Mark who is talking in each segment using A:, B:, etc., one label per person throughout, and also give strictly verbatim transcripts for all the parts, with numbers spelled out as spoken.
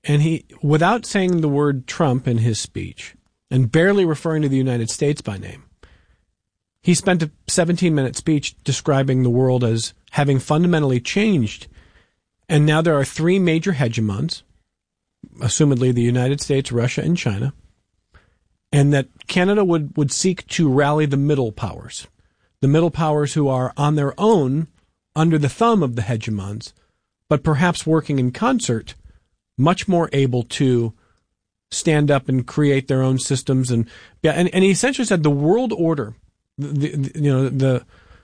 A: and he, without saying the word Trump in his speech, and barely referring to the United States by name, he spent a seventeen-minute speech describing the world as having fundamentally changed. And now there are three major hegemons, assumedly the United States, Russia, and China, and that Canada would, would seek to rally the middle powers, the middle powers who are on their own under the thumb of the hegemons, but perhaps working in concert, much more able to stand up and create their own systems. And and, and he essentially said the world order, the, the, you know, the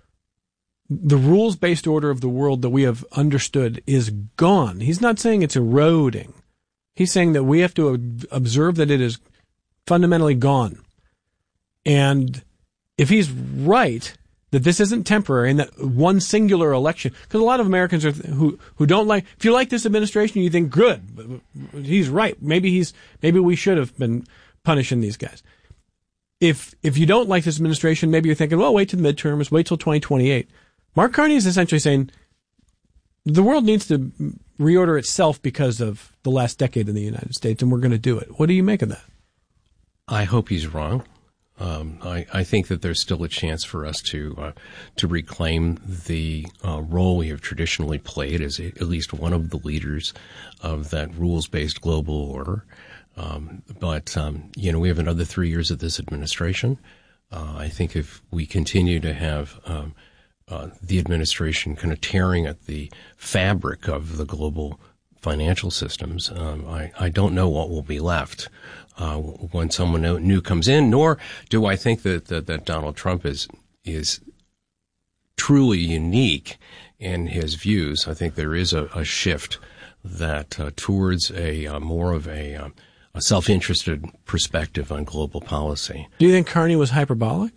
A: the rules-based order of the world that we have understood is gone. He's not saying it's eroding. He's saying that we have to observe that it is fundamentally gone. And if he's right, that this isn't temporary and that one singular election, because a lot of Americans are who who don't like, if you like this administration, you think good, he's right. Maybe he's maybe we should have been punishing these guys. If if you don't like this administration, maybe you're thinking, well, wait till the midterms, wait till twenty twenty-eight. Mark Carney is essentially saying the world needs to reorder itself because of the last decade in the United States, and we're going to do it. What do you make of that?
B: I hope he's wrong. Um, I, I think that there's still a chance for us to uh, to reclaim the uh, role we have traditionally played as a, at least one of the leaders of that rules-based global order. Um, but um, you know, we have another three years of this administration. Uh, I think if we continue to have um, uh, the administration kind of tearing at the fabric of the global financial systems, um, I, I don't know what will be left uh, when someone new comes in. Nor do I think that, that that Donald Trump is is truly unique in his views. I think there is a, a shift that uh, towards a uh, more of a, um, a self-interested perspective on global policy.
A: Do you think Carney was hyperbolic?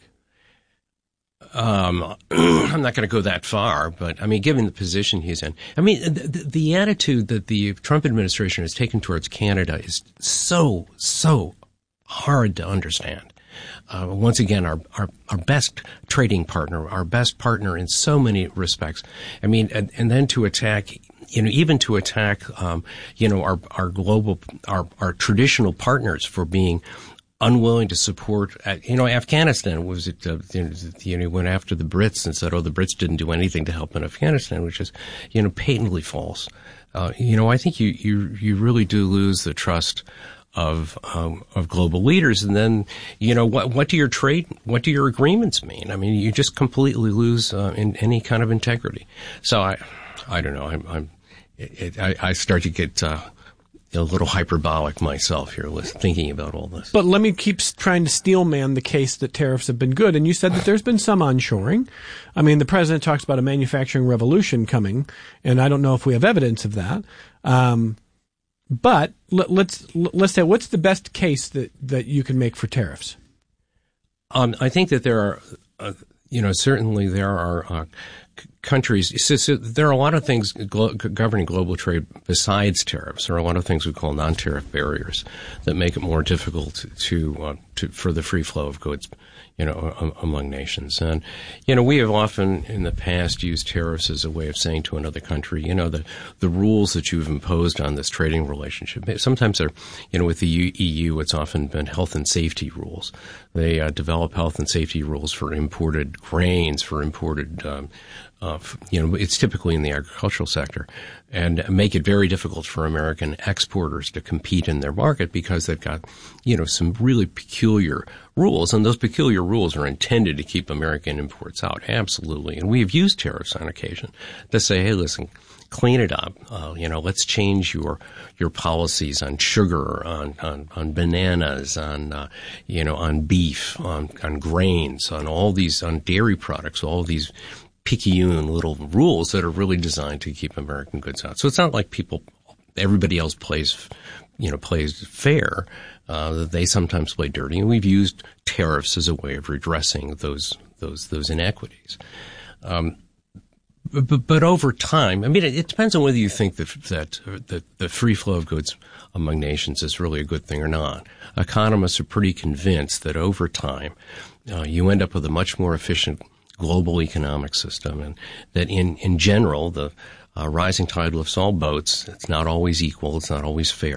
B: Um, I'm not going to go that far, but I mean, given the position he's in, I mean, the, the attitude that the Trump administration has taken towards Canada is so, so hard to understand. Uh, once again, our, our, our best trading partner, our best partner in so many respects. I mean, and, and then to attack, you know, even to attack, um, you know, our, our global, our, our traditional partners for being unwilling to support, uh, you know, Afghanistan was it, uh, you know, went after the Brits and said, oh, the Brits didn't do anything to help in Afghanistan, which is, you know, patently false. Uh, you know, I think you, you, you really do lose the trust of, um, of global leaders. And then, you know, what, what do your trade, what do your agreements mean? I mean, you just completely lose, uh, in any kind of integrity. So I, I don't know. I'm, I'm, it, I, I start to get, uh, a little hyperbolic myself here with thinking about all this.
A: But let me keep trying to steelman the case that tariffs have been good. And you said that there's been some onshoring. I mean, the president talks about a manufacturing revolution coming, and I don't know if we have evidence of that. Um, but let, let's let's say, what's the best case that, that you can make for tariffs?
B: Um, I think that there are, uh, you know, certainly there are uh, countries, so, so there are a lot of things glo- governing global trade besides tariffs. There are a lot of things we call non-tariff barriers that make it more difficult to, to, uh, to for the free flow of goods, you know, um, among nations. And, you know, we have often in the past used tariffs as a way of saying to another country, you know, the, the rules that you've imposed on this trading relationship. Sometimes they're, you know, with the E U, it's often been health and safety rules. They uh, develop health and safety rules for imported grains, for imported, um, Uh, you know, it's typically in the agricultural sector, and make it very difficult for American exporters to compete in their market because they've got, you know, some really peculiar rules, and those peculiar rules are intended to keep American imports out. Absolutely. And we have used tariffs on occasion to say, hey, listen, clean it up. Uh, you know, let's change your your policies on sugar, on on, on bananas, on uh, you know, on beef, on on grains, on all these, on dairy products, all these picayune little rules that are really designed to keep American goods out. So it's not like people, everybody else plays, you know, plays fair. Uh, they sometimes play dirty, and we've used tariffs as a way of redressing those those those inequities. Um, but, but over time, I mean, it, it depends on whether you think that that that the free flow of goods among nations is really a good thing or not. Economists are pretty convinced that over time, uh, you end up with a much more efficient global economic system, and that in, in general, the uh, rising tide lifts all boats. It's not always equal. It's not always fair.